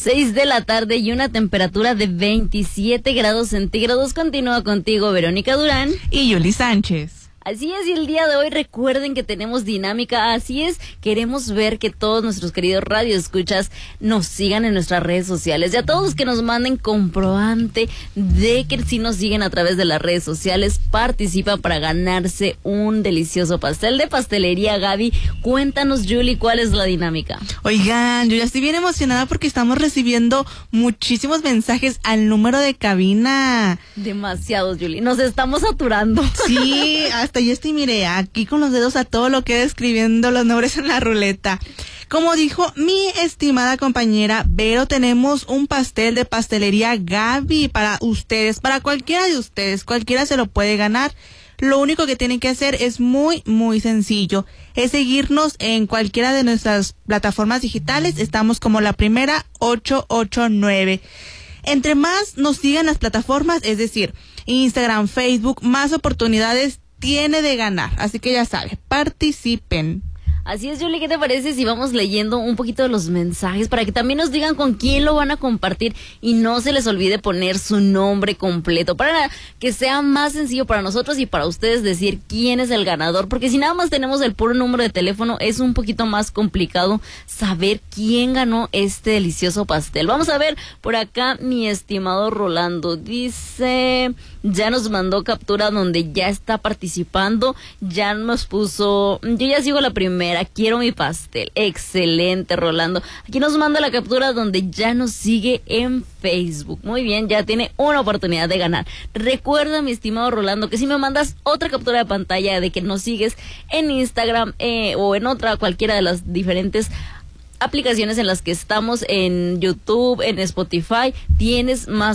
6 de la tarde y una temperatura de 27 grados centígrados. Continúa contigo Verónica Durán y Yuli Sánchez. Así es, y el día de hoy recuerden que tenemos dinámica, así es, queremos ver que todos nuestros queridos radioescuchas nos sigan en nuestras redes sociales, y a todos los que nos manden comprobante de que si nos siguen a través de las redes sociales, participan para ganarse un delicioso pastel de Pastelería Gaby. Cuéntanos, Yuli, ¿cuál es la dinámica? Oigan, yo ya estoy bien emocionada porque estamos recibiendo muchísimos mensajes al número de cabina. Demasiados, Yuli, nos estamos saturando. Sí, hasta yo estoy, mire, aquí con los dedos a todo lo que escribiendo los nombres en la ruleta. Como dijo mi estimada compañera Vero, tenemos un pastel de Pastelería Gaby para ustedes, para cualquiera de ustedes, cualquiera se lo puede ganar. Lo único que tienen que hacer es muy, muy sencillo, es seguirnos en cualquiera de nuestras plataformas digitales, estamos como La Primera 889. Entre más nos sigan las plataformas, es decir, Instagram, Facebook, más oportunidades tiene de ganar, así que ya sabe, participen. Así es, Yuli, ¿qué te parece si vamos leyendo un poquito de los mensajes para que también nos digan con quién lo van a compartir y no se les olvide poner su nombre completo para que sea más sencillo para nosotros y para ustedes decir quién es el ganador? Porque si nada más tenemos el puro número de teléfono es un poquito más complicado saber quién ganó este delicioso pastel. Vamos a ver, por acá mi estimado Rolando dice, ya nos mandó captura donde ya está participando, ya nos puso, yo ya sigo la primera, quiero mi pastel. Excelente, Rolando. Aquí nos manda la captura donde ya nos sigue en Facebook. Muy bien, ya tiene una oportunidad de ganar. Recuerda, mi estimado Rolando, que si me mandas otra captura de pantalla de que nos sigues en Instagram o en otra, cualquiera de las diferentes aplicaciones en las que estamos, en YouTube, en Spotify, tienes más